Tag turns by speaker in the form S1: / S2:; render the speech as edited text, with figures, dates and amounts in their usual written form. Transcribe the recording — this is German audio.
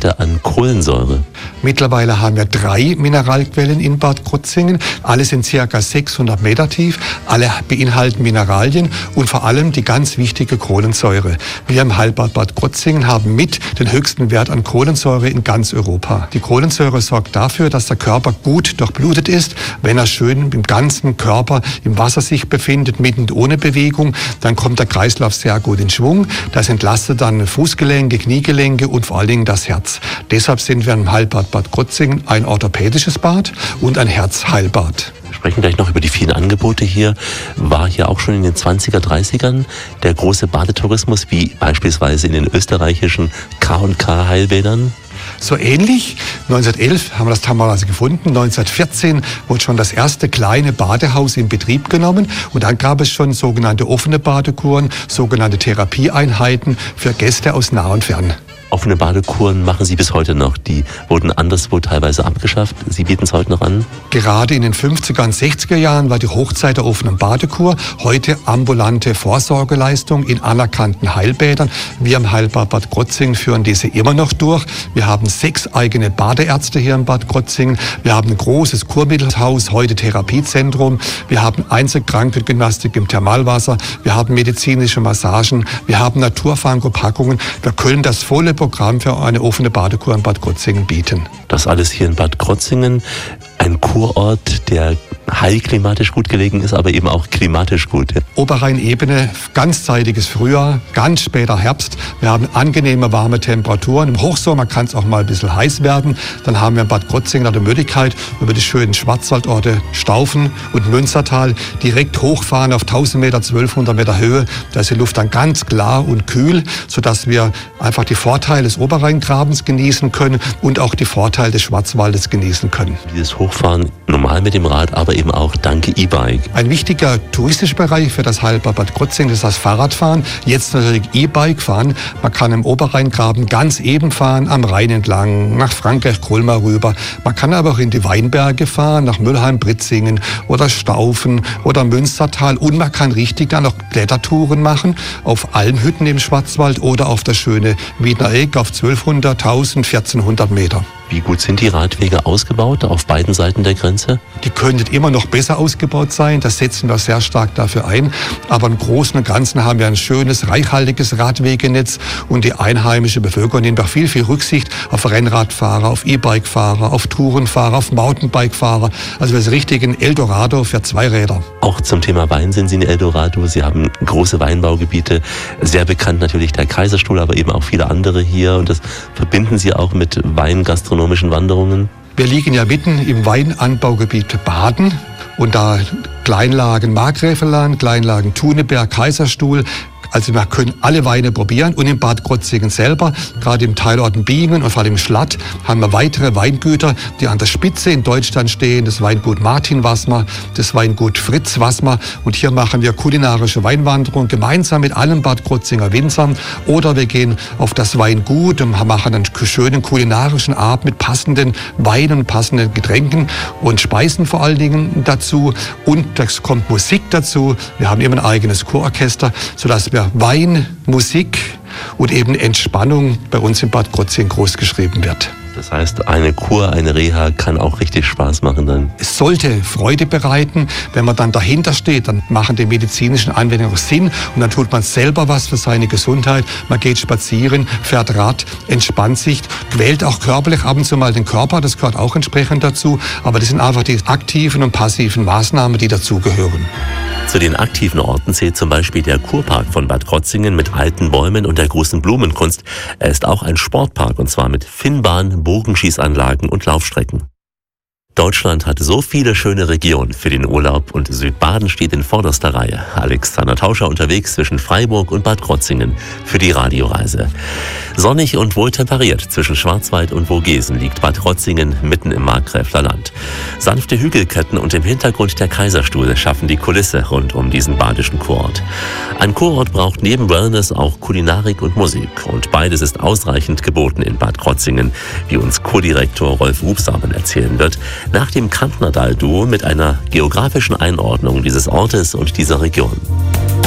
S1: Dichte an Kohlensäure?
S2: Mittlerweile haben wir 3 Mineralquellen in Bad Krozingen. Alle sind ca. 600 Meter tief. Alle beinhalten Mineralien und vor allem die ganz wichtige Kohlensäure. Wir im Heilbad Bad Krozingen haben mit den höchsten Wert an Kohlensäure in ganz Europa. Die Kohlensäure sorgt dafür, dass der Körper gut durchblutet ist. Wenn er schön im ganzen Körper im Wasser sich befindet, mit und ohne Bewegung, dann kommt der Kreislauf sehr gut in Schwung. Das entlastet dann Fußgelenke, Kniegelenke und vor allen Dingen das Herz. Deshalb sind wir im Heilbad Bad Krozingen ein orthopädisches Bad und ein Herzheilbad.
S1: Wir sprechen gleich noch über die vielen Angebote hier. War hier auch schon in den 20er, 30ern der große Badetourismus, wie beispielsweise in den österreichischen K&K Heilbädern?
S2: So ähnlich. 1911 haben wir das teilweise gefunden. 1914 wurde schon das erste kleine Badehaus in Betrieb genommen. Und dann gab es schon sogenannte offene Badekuren, sogenannte Therapieeinheiten für Gäste aus nah und fern.
S1: Offene Badekuren machen Sie bis heute noch. Die wurden anderswo teilweise abgeschafft. Sie bieten es heute noch an?
S2: Gerade in den 50er und 60er Jahren war die Hochzeit der offenen Badekur. Heute ambulante Vorsorgeleistung in anerkannten Heilbädern. Wir im Heilbad Bad Krozingen führen diese immer noch durch. Wir haben 6 eigene Badeärzte hier in Bad Krozingen. Wir haben ein großes Kurmittelhaus, heute Therapiezentrum. Wir haben Einzelkrankengymnastik im Thermalwasser. Wir haben medizinische Massagen. Wir haben Naturpharmakopackungen. Wir können das volle Programm für eine offene Badekur in Bad Krozingen bieten.
S1: Das alles hier in Bad Krozingen, ein Kurort, der heilklimatisch gut gelegen ist, aber eben auch klimatisch gut.
S2: Oberrheinebene, ganzzeitiges Frühjahr, ganz später Herbst. Wir haben angenehme, warme Temperaturen. Im Hochsommer kann es auch mal ein bisschen heiß werden. Dann haben wir in Bad Krozingen die Möglichkeit, über die schönen Schwarzwaldorte Staufen und Münstertal direkt hochfahren auf 1000 Meter, 1200 Meter Höhe. Da ist die Luft dann ganz klar und kühl, sodass wir einfach die Vorteile des Oberrheingrabens genießen können und auch die Vorteile des Schwarzwaldes genießen können.
S1: Dieses Hochfahren normal mit dem Rad, aber eben auch dank E-Bike.
S2: Ein wichtiger touristischer Bereich für das Heilbad Bad Krozingen ist das Fahrradfahren. Jetzt natürlich E-Bike fahren. Man kann im Oberrheingraben ganz eben fahren, am Rhein entlang, nach Frankreich-Kolmar rüber. Man kann aber auch in die Weinberge fahren, nach Müllheim-Britzingen oder Staufen oder Münstertal. Und man kann richtig dann auch Klettertouren machen auf Almhütten im Schwarzwald oder auf das schöne Wiedner Eck auf 1200, 1000, 1400 Meter.
S1: Wie gut sind die Radwege ausgebaut auf beiden Seiten der Grenze?
S2: Die könnten immer noch besser ausgebaut sein. Das setzen wir sehr stark dafür ein. Aber im Großen und Ganzen haben wir ein schönes, reichhaltiges Radwegenetz. Und die einheimische Bevölkerung nimmt auch viel Rücksicht auf Rennradfahrer, auf E-Bike-Fahrer, auf Tourenfahrer, auf Mountainbike-Fahrer. Also das ist richtig ein Eldorado für Zweiräder.
S1: Auch zum Thema Wein sind Sie ein Eldorado. Sie haben große Weinbaugebiete. Sehr bekannt natürlich der Kaiserstuhl, aber eben auch viele andere hier. Und das verbinden Sie auch mit Weingastronomischen Wanderungen?
S2: Wir liegen ja mitten im Weinanbaugebiet Baden und da Kleinlagen Markgräflerland, Kleinlagen Thuneberg, Kaiserstuhl. Also wir können alle Weine probieren und in Bad Krozingen selber, gerade im Teilort Bingen und vor allem im Schlatt, haben wir weitere Weingüter, die an der Spitze in Deutschland stehen. Das Weingut Martin Wassmer, das Weingut Fritz Wassmer. Und hier machen wir kulinarische Weinwanderung gemeinsam mit allen Bad Krozinger Winzern. Oder wir gehen auf das Weingut und machen einen schönen kulinarischen Abend mit passenden Weinen, passenden Getränken und Speisen vor allen Dingen dazu. Und es kommt Musik dazu. Wir haben immer ein eigenes Chororchester, sodass wir Wein, Musik und eben Entspannung bei uns in Bad Krozingen groß geschrieben wird.
S1: Das heißt, eine Kur, eine Reha kann auch richtig Spaß machen dann?
S2: Es sollte Freude bereiten. Wenn man dann dahinter steht, dann machen die medizinischen Anwendungen Sinn und dann tut man selber was für seine Gesundheit. Man geht spazieren, fährt Rad, entspannt sich, quält auch körperlich ab und zu mal den Körper, das gehört auch entsprechend dazu. Aber das sind einfach die aktiven und passiven Maßnahmen, die dazugehören.
S1: Zu den aktiven Orten zählt zum Beispiel der Kurpark von Bad Krozingen mit alten Bäumen und der großen Blumenkunst. Er ist auch ein Sportpark und zwar mit Finnbahn, Bogenschießanlagen und Laufstrecken. Deutschland hat so viele schöne Regionen für den Urlaub und Südbaden steht in vorderster Reihe. Alexander Tauscher unterwegs zwischen Freiburg und Bad Krozingen für die Radioreise. Sonnig und wohltemperiert zwischen Schwarzwald und Vogesen liegt Bad Krozingen mitten im Markgräflerland. Sanfte Hügelketten und im Hintergrund der Kaiserstuhl schaffen die Kulisse rund um diesen badischen Kurort. Ein Kurort braucht neben Wellness auch Kulinarik und Musik und beides ist ausreichend geboten in Bad Krozingen, wie uns Kurdirektor Rolf Rubsamen erzählen wird, nach dem Kantner-Dahl-Duo mit einer geografischen Einordnung dieses Ortes und dieser Region.